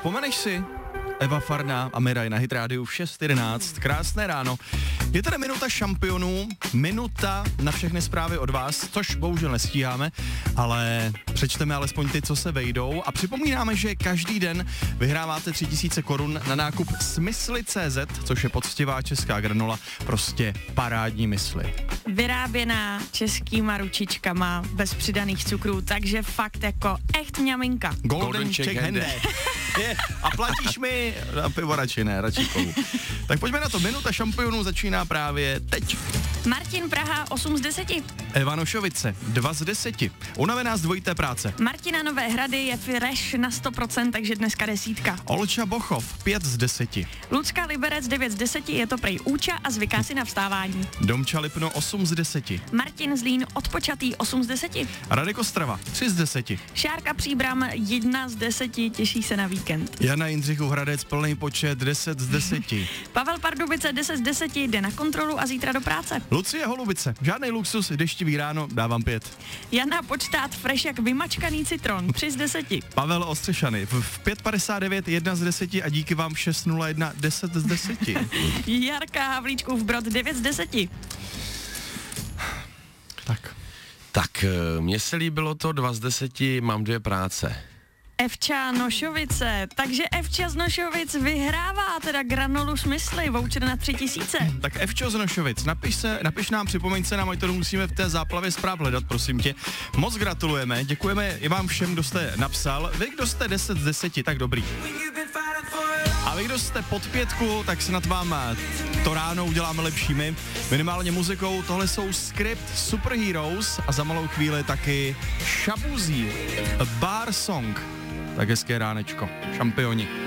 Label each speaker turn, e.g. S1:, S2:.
S1: Vzpomeneš si? Eva Farná a Miraj na Hit Rádiu v 6:11. Krásné ráno. Je tady minuta šampionů, minuta na všechny zprávy od vás, což bohužel nestíháme, ale přečteme alespoň ty, co se vejdou a připomínáme, že každý den vyhráváte 3000 korun na nákup Smysly.cz, což je poctivá česká granola, prostě parádní mysli.
S2: Vyráběná českýma ručičkama, bez přidaných cukrů, takže fakt jako echt mňaminka.
S1: Golden Czech Hande. A platíš mi na pivo radši ne, radši kovů. Tak pojďme na to, minuta šampionů začíná právě teď.
S2: Martin Praha 8 z 10.
S1: Eva Nošovice 2 z 10. Unavená z dvojité práce.
S2: Martina Nové Hrady je fresh na 100%, takže dneska 10.
S1: Olča Bochov 5 z 10.
S2: Lucka Liberec 9 z 10, je to prej úča a zvyká si na vstávání.
S1: Domča Lipno 8 z 10.
S2: Martin Zlín odpočatý 8 z 10.
S1: Radek Ostrava 3 z 10.
S2: Šárka Příbram 1 z 10, těší se na víkend.
S1: Jana Jindřichů Hradec plný počet 10 z 10.
S2: Pavel Pardubice 10 z 10, jde na kontrolu a zítra do práce.
S1: Lucie Holubice, žádný luxus, deštivý ráno, dávám 5.
S2: Jana Počtát fresh jak vymačkaný citron 3 z 10.
S1: Pavel Ostřešany v 5:59 1 z 10 a díky vám 6:01 10 z 10.
S2: Jarka Havlíčkův Brod 9 z 10.
S3: Tak, mně se líbilo to 2 z 10, mám 2 práce.
S2: Evča Nošovice, takže Evča z Nošovic vyhrává teda granolu Smysly, voucher na 3000.
S1: Tak Evčo z Nošovic, napiš nám, připomeň se nám, ať to musíme v té záplavě zpráv hledat, prosím tě. Moc gratulujeme, děkujeme i vám všem, kdo jste napsal. Vy, kdo jste 10 z 10, tak dobrý. A vy, kdo jste pod 5, tak se nad vám to ráno uděláme lepšími. Minimálně muzikou, tohle jsou Script Superheroes a za malou chvíli taky Shabuzí, A Bar Song. Tak hezké ránečko, šampioni.